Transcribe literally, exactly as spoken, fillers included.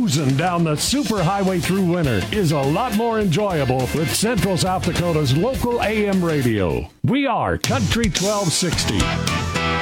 cruising down the superhighway through winter is a lot more enjoyable with Central South Dakota's local A M radio. We are Country twelve sixty.